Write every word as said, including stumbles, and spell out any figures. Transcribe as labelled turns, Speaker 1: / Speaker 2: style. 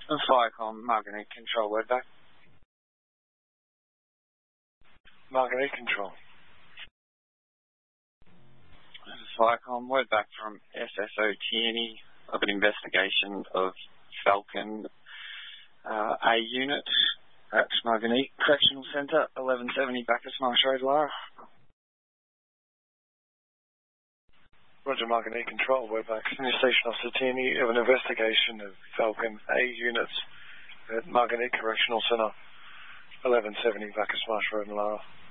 Speaker 1: Firecom, Margate Control, word back.
Speaker 2: Margate Control.
Speaker 1: Firecom, word back from S S O Tierney of an investigation of Falcon uh, A unit at Margate Correctional Centre, eleven seventy Bacchus Marsh Road, Lara.
Speaker 2: Roger, Margate Control, word back. Senior Station Officer Tierney of an investigation of Falcon A units at Margate Correctional Centre, eleven seventy Bacchus Marsh Road, Lara.